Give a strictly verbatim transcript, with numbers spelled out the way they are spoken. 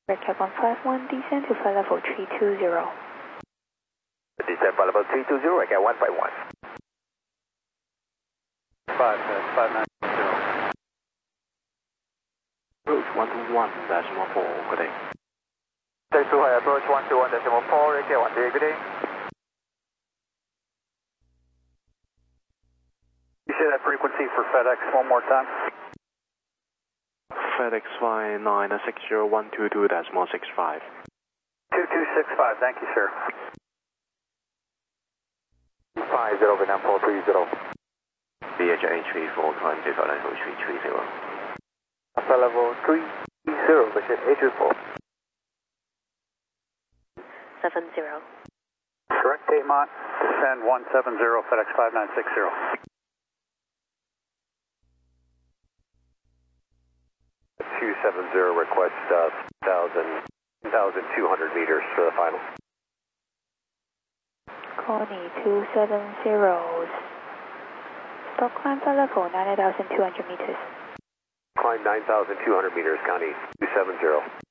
Cap one five one, descend to flight level three two zero. Descend flight level three two zero, Cap one five one. five, uh, five nine zero. Approach one two one decimal four, good day. Take two high, approach one two one decimal four, Cap one three, good day. You say that frequency for FedEx one more time? FedEx flight nine six zero one two two decimal six five. two two six five, thank you, sir. five zero Vietnam four three zero. B H A three four climb to flight level three three zero. Flight level three zero, which is eight two four. seven zero. Correct, Piedmont, descend one seven zero, FedEx five nine six zero. two seven zero, request uh, one thousand two hundred meters for the final. Connie two seven zero. Stop climb flight level nine thousand two hundred meters. Climb nine thousand two hundred meters, Connie two seven zero.